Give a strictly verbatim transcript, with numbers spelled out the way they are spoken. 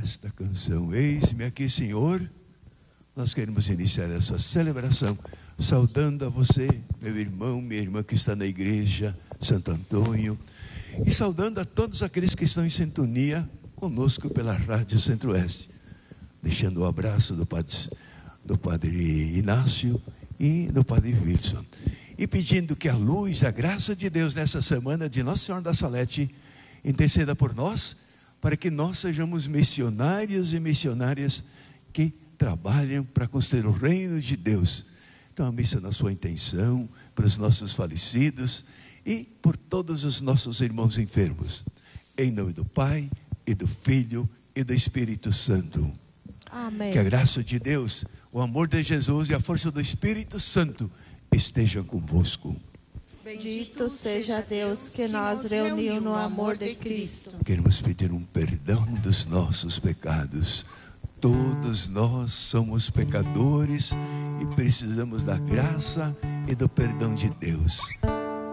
esta canção. Eis-me aqui, Senhor. Nós queremos iniciar essa celebração saudando a você, meu irmão, minha irmã que está na igreja Santo Antônio, e saudando a todos aqueles que estão em sintonia conosco pela Rádio Centro-Oeste, deixando o abraço do padre, do padre Inácio e do padre Wilson, e pedindo que a luz, a graça de Deus nessa semana de Nossa Senhora da Salete interceda por nós, para que nós sejamos missionários e missionárias que trabalham para construir o reino de Deus. Então a missa na sua intenção, para os nossos falecidos e por todos os nossos irmãos enfermos. Em nome do Pai, e do Filho, e do Espírito Santo. Amém. Que a graça de Deus, o amor de Jesus e a força do Espírito Santo estejam convosco. Bendito seja Deus que nos reuniu no amor de Cristo. Queremos pedir um perdão dos nossos pecados. Todos nós somos pecadores e precisamos da graça e do perdão de Deus.